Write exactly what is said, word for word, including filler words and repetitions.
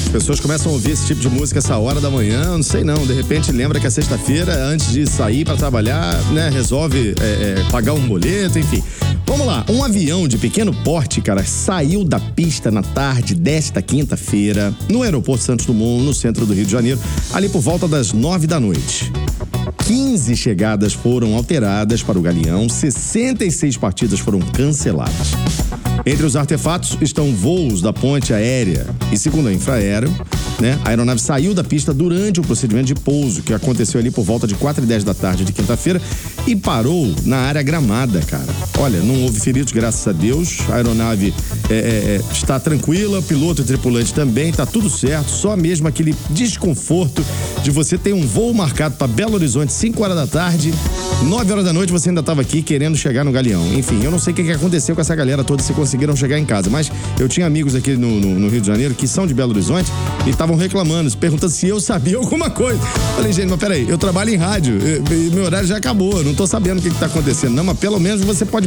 pessoas começam a ouvir esse tipo de música essa hora da manhã, não sei não, de repente lembra que é sexta-feira, antes de sair pra trabalhar, né, resolve é, é, pagar um boleto, enfim. Vamos lá, um avião de pequeno porte, cara, saiu da pista na tarde desta quinta-feira, no aeroporto Santos Dumont, no centro do Rio de Janeiro, ali por volta das nove da noite. quinze chegadas foram alteradas para o Galeão, sessenta e seis partidas foram canceladas. Entre os artefatos estão voos da ponte aérea e, segundo a Infraero, né, a aeronave saiu da pista durante o procedimento de pouso, que aconteceu ali por volta de quatro e dez da tarde de quinta-feira e parou na área gramada, cara. Olha, não houve feridos, graças a Deus. A aeronave é, é, é, está tranquila, piloto e tripulante também, tá tudo certo, só mesmo aquele desconforto de você ter um voo marcado para Belo Horizonte cinco horas da tarde, nove horas da noite você ainda estava aqui querendo chegar no Galeão. Enfim, eu não sei o que, que aconteceu com essa galera toda, se conseguiram chegar em casa, mas eu tinha amigos aqui no, no, no Rio de Janeiro que são de Belo Horizonte e estavam reclamando, perguntando se eu sabia alguma coisa. Falei, gente, mas peraí, eu trabalho em rádio, e, e meu horário já acabou, eu não tô sabendo o que, que tá acontecendo, não, mas pelo menos você pode